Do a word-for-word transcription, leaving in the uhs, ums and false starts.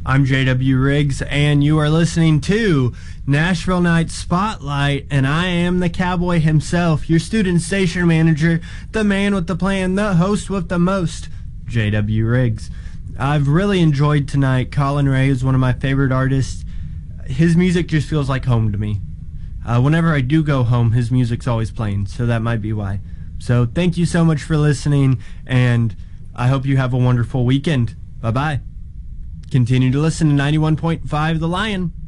I'm J W Riggs, and you are listening to Nashville Night Spotlight, and I am the cowboy himself, your student station manager, the man with the plan, the host with the most, J W Riggs. I've really enjoyed tonight. Colin Ray is one of my favorite artists. His music just feels like home to me. Uh, whenever I do go home, his music's always playing, so that might be why. So thank you so much for listening, and I hope you have a wonderful weekend. Bye-bye. Continue to listen to ninety-one point five The Lion.